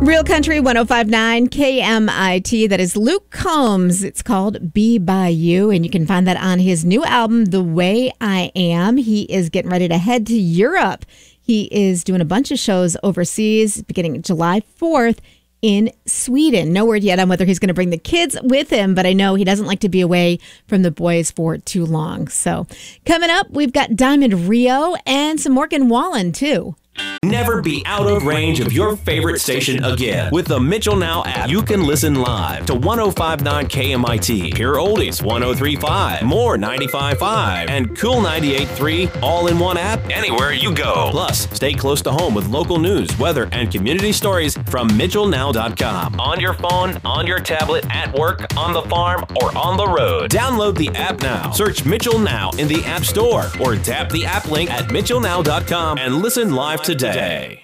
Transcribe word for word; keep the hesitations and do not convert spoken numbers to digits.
Real Country one oh five point nine K M I T. That is Luke Combs. It's called Be By You, and you can find that on his new album, The Way I Am. He is getting ready to head to Europe. He is doing a bunch of shows overseas beginning July fourth in Sweden. No word yet on whether he's going to bring the kids with him, but I know he doesn't like to be away from the boys for too long. So coming up, we've got Diamond Rio and some Morgan Wallen, too. Never be out of range of your favorite station again. With the Mitchell Now app, you can listen live to one oh five point nine K M I T, Pure Oldies one oh three point five, More ninety-five point five, and Cool ninety-eight point three, all in one app anywhere you go. Plus, stay close to home with local news, weather, and community stories from Mitchell Now dot com. On your phone, on your tablet, at work, on the farm, or on the road. Download the app now. Search Mitchell Now in the App Store or tap the app link at Mitchell Now dot com and listen live today.